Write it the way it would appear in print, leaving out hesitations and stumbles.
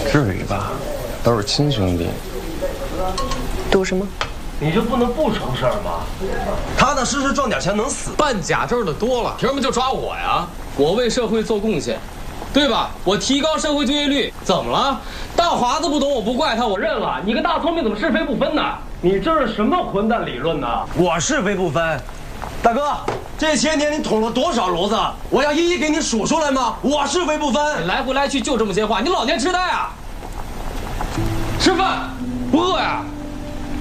至于吧？都是亲兄弟。 赌什么？ 你就不能不成事儿吗？踏踏实实赚点钱能死？ 办假证的多了，凭什么就抓我呀？我为社会做贡献，对吧？我提高社会就业率，怎么了？大华子不懂，我不怪他，我认了。你个大聪明怎么是非不分呢？ 你这是什么混蛋理论呢？我是非不分，大哥，这些年你捅了多少篓子？我要一一给你数出来吗？我是非不分。 你来回来去就这么些话，你老年痴呆啊？吃饭不饿呀？